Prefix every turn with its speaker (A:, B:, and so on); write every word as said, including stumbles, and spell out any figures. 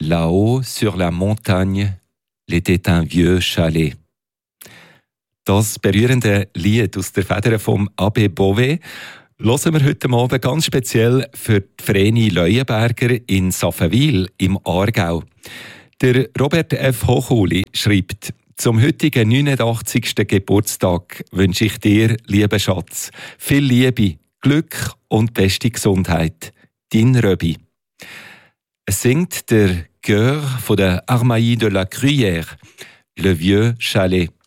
A: Là-haut, sur la montagne, l'était un vieux chalet. Das berührende Lied aus der Feder vom Abbé Beauvais hören wir heute Abend ganz speziell für die Vreni Leuenberger in Saffenwil im Aargau. Der Robert F. Hochuli schreibt: Zum heutigen neunundachtzigsten Geburtstag wünsche ich dir, lieber Schatz, viel Liebe, Glück und beste Gesundheit. Dein Röbi. Es singt der Chœur von der Armailles de la Gruyère, Le Vieux Chalet.